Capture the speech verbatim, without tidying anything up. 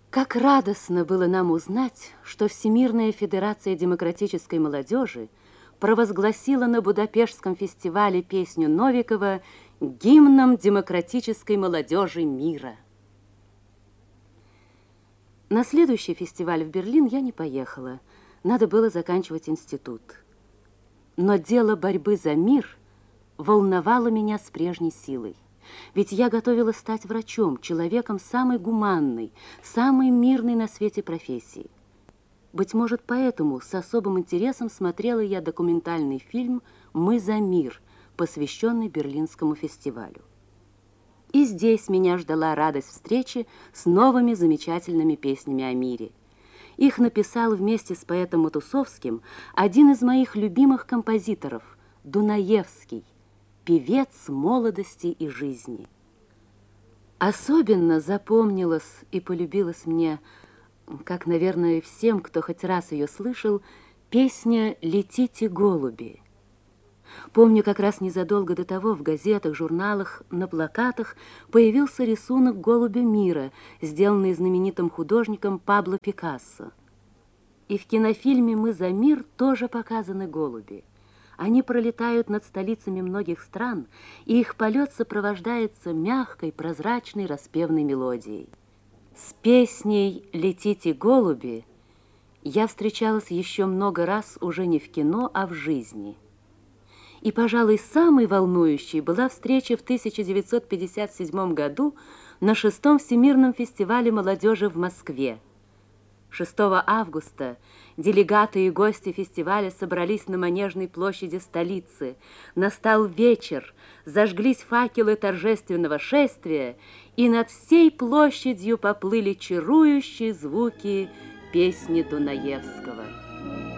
Как радостно было нам узнать, что Всемирная Федерация Демократической Молодежи провозгласила на Будапештском фестивале песню Новикова гимном демократической молодежи мира. На следующий фестиваль в Берлин я не поехала. Надо было заканчивать институт. Но дело борьбы за мир волновало меня с прежней силой. Ведь я готовилась стать врачом, человеком самой гуманной, самой мирной на свете профессии. Быть может, поэтому с особым интересом смотрела я документальный фильм «Мы за мир», посвященный Берлинскому фестивалю. И здесь меня ждала радость встречи с новыми замечательными песнями о мире. Их написал вместе с поэтом Матусовским один из моих любимых композиторов – Дунаевский, певец молодости и жизни. Особенно запомнилась и полюбилась мне, как, наверное, и всем, кто хоть раз ее слышал, песня «Летите, голуби». Помню, как раз незадолго до того в газетах, журналах, на плакатах появился рисунок голубя мира, сделанный знаменитым художником Пабло Пикассо. И в кинофильме «Мы за мир» тоже показаны голуби. Они пролетают над столицами многих стран, и их полет сопровождается мягкой, прозрачной, распевной мелодией. С песней «Летите, голуби» я встречалась еще много раз уже не в кино, а в жизни. И, пожалуй, самой волнующей была встреча в тысяча девятьсот пятьдесят седьмом году на шестом Всемирном фестивале молодежи в Москве. шестого августа делегаты и гости фестиваля собрались на Манежной площади столицы. Настал вечер, зажглись факелы торжественного шествия, и над всей площадью поплыли чарующие звуки песни Дунаевского.